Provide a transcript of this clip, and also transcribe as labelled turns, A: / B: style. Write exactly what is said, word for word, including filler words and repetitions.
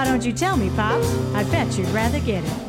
A: don't you tell me, Pops? I bet you'd rather get it.